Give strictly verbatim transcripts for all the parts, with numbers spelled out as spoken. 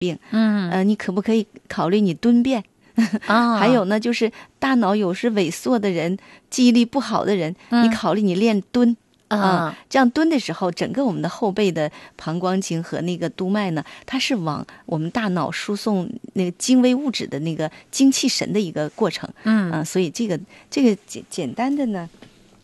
病，嗯，呃，你可不可以考虑你蹲便？啊，还有呢，就是大脑有时萎缩的人，记忆力不好的人，嗯、你考虑你练蹲。啊，这样蹲的时候，整个我们的后背的膀胱经和那个督脉呢，它是往我们大脑输送那个精微物质的那个精气神的一个过程。嗯，啊，所以这个这个简简单的呢，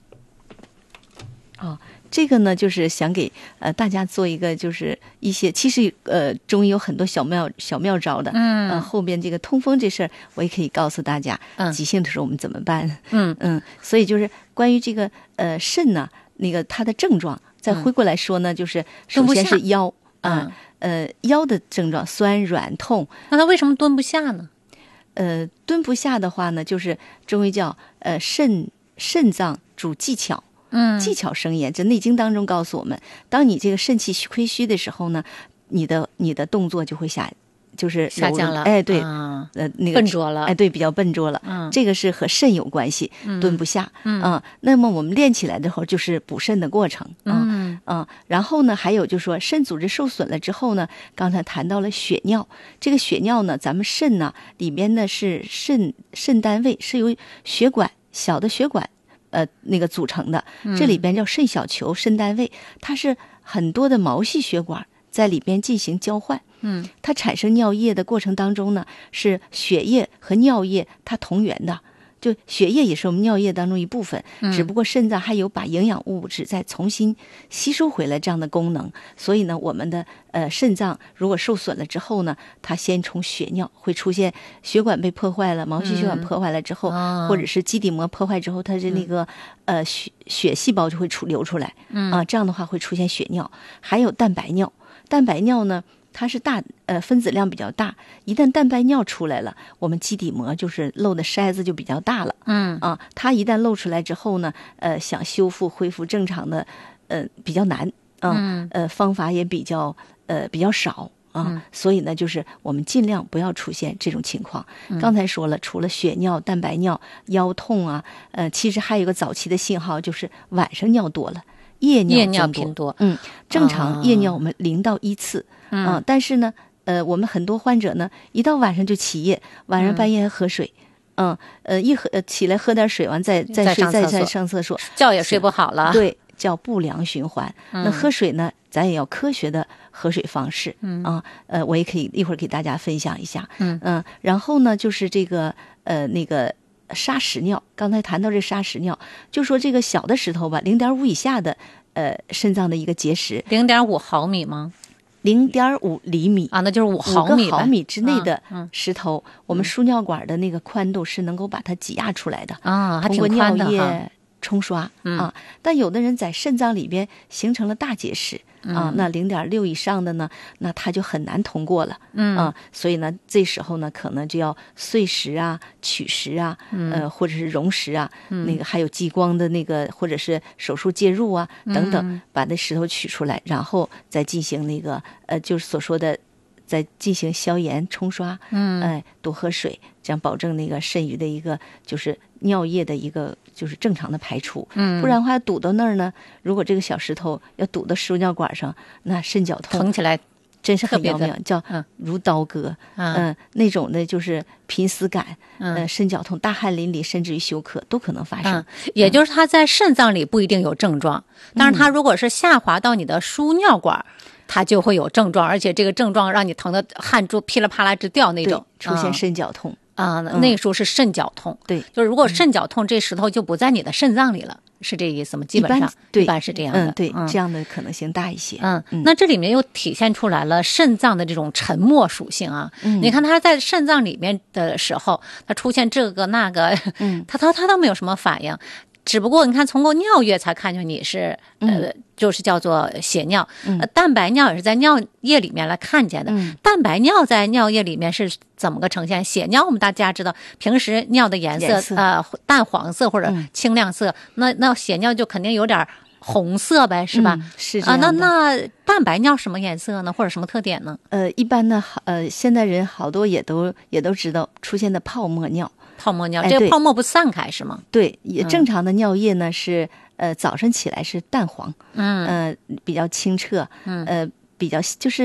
哦，这个呢就是想给呃大家做一个就是一些，其实呃中医有很多小妙小妙招的。嗯，呃后边这个痛风这事儿，我也可以告诉大家，嗯，急性的时候我们怎么办？嗯嗯，所以就是关于这个呃肾呢。那个它的症状，再回过来说呢，嗯、就是首先是腰啊、嗯，呃，腰的症状酸软痛。 那他为什么蹲不下呢？ 呃，蹲不下的话呢，就是中医叫呃肾肾脏主技巧，嗯，技巧生焉。这《内经》当中告诉我们，当你这个肾气亏虚的时候呢，你的你的动作就会下。就是下降了， 哎，对， 啊、 呃，那个笨拙了， 哎，对，比较笨拙了，嗯，这个是和肾有关系，嗯、蹲不下，嗯、啊，那么我们练起来的时候就是补肾的过程，啊、嗯啊，然后呢，还有就是说肾组织受损了之后呢，刚才谈到了血尿，这个血尿呢，咱们肾呢里边呢是肾肾单位是由血管小的血管呃那个组成的，这里边叫肾小球，肾单位它是很多的毛细血管在里边进行交换。嗯，它产生尿液的过程当中呢，是血液和尿液它同源的，就血液也是我们尿液当中一部分，嗯、只不过肾脏还有把营养物质再重新吸收回来这样的功能。所以呢，我们的呃肾脏如果受损了之后呢，它先从血尿会出现血管被破坏了，毛细血管破坏了之后，嗯哦、或者是基底膜破坏之后，它的那个、嗯、呃血血细胞就会出流出来，嗯啊，这样的话会出现血尿，还有蛋白尿，蛋白尿呢。它是大呃分子量比较大，一旦蛋白尿出来了，我们基底膜就是漏的筛子就比较大了。嗯啊，它一旦漏出来之后呢，呃，想修复恢复正常的，呃，比较难啊。嗯、呃，方法也比较呃比较少啊，嗯、所以呢，就是我们尽量不要出现这种情况。嗯、刚才说了，除了血尿、蛋白尿、腰痛啊，呃，其实还有一个早期的信号，就是晚上尿多了。夜尿夜尿偏多， 嗯，正常夜尿我们零到一次，嗯、啊，但是呢，呃，我们很多患者呢，一到晚上就起夜，晚上半夜还喝水，嗯，呃，一喝、呃、起来喝点水完再再睡再再上厕所， 觉也睡不好了， 对，叫不良循环。嗯、那喝水呢，咱也要科学的喝水方式，嗯啊，呃，我也可以一会儿给大家分享一下，嗯嗯、呃，然后呢，就是这个呃那个。砂石尿，刚才谈到这砂石尿，就说这个小的石头吧，零点五以下的，呃，肾脏的一个结石， 零点五毫米吗？ 零点五厘米啊，那就是五毫米， 五个毫米之内的石头，嗯嗯、我们输尿管的那个宽度是能够把它挤压出来的啊，还挺宽的哈。通过尿液冲刷、 嗯、 啊，但有的人在肾脏里边形成了大结石。啊，那零点六以上的呢，那它就很难通过了，嗯啊，所以呢，这时候呢，可能就要碎石啊、取石啊，嗯、呃，或者是溶石啊，嗯、那个还有激光的那个，或者是手术介入啊等等，嗯、把那石头取出来，然后再进行那个呃，就是所说的。再进行消炎冲刷，嗯，哎，多喝水，这样保证那个肾盂的一个就是尿液的一个就是正常的排出，嗯，不然的话堵到那儿呢，如果这个小石头要堵到输尿管上，那肾绞痛疼起来真是很要命，叫如刀割，嗯、呃，那种的就是濒死感，嗯、呃，肾绞痛、大汗淋漓，甚至于休克都可能发生。 嗯、也就是它在肾脏里不一定有症状，嗯、但是它如果是下滑到你的输尿管。它就会有症状，而且这个症状让你疼的汗珠噼里啪啦直掉那种， 出现肾绞痛啊、嗯嗯，那个时候是肾绞痛。 对， 就是如果肾绞痛，这石头就不在你的肾脏里了，是这意思吗？基本上对， 一般是这样的。 嗯，对，嗯、这样的可能性大一些。 嗯，嗯那这里面又体现出来了肾脏的这种沉默属性啊。嗯，你看它在肾脏里面的时候，它出现这个那个，嗯，它它它都没有什么反应。只不过你看，通过尿液才看见你是呃，就是叫做血尿，嗯、呃，蛋白尿也是在尿液里面来看见的。嗯、蛋白尿在尿液里面是怎么个呈现？血尿我们大家知道，平时尿的颜色, 颜色呃淡黄色或者清亮色，嗯、那那血尿就肯定有点红色呗，是吧？ 嗯、是这样的。 啊，那那蛋白尿什么颜色呢？或者什么特点呢？ 呃，一般呢，呃，现代人好多也都也都知道出现的泡沫尿。 泡沫尿，这个泡沫不散开是吗？ 对，也正常的尿液呢是呃早上起来是淡黄，嗯，呃比较清澈，嗯，呃比较就是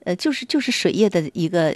呃，就是就是水液的一个